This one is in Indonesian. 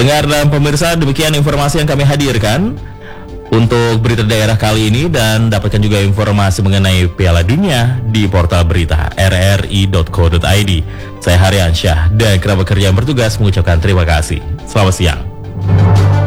Pendengar dan pemirsa, demikian informasi yang kami hadirkan untuk berita daerah kali ini, dan dapatkan juga informasi mengenai Piala Dunia di portal berita rri.co.id. Saya Haryansyah dan kerabat kerja yang bertugas mengucapkan terima kasih. Selamat siang.